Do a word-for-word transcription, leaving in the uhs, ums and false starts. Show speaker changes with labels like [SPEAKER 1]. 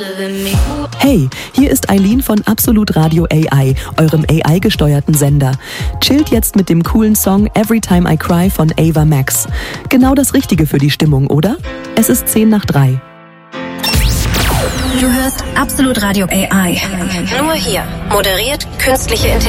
[SPEAKER 1] Hey, hier ist Eileen von Absolut Radio A I, eurem A I-gesteuerten Sender. Chillt jetzt mit dem coolen Song Every Time I Cry von Ava Max. Genau das Richtige für die Stimmung, oder? Es ist zehn nach drei.
[SPEAKER 2] Du hörst Absolut Radio A I. Nur hier. Moderiert künstliche Intelligenz.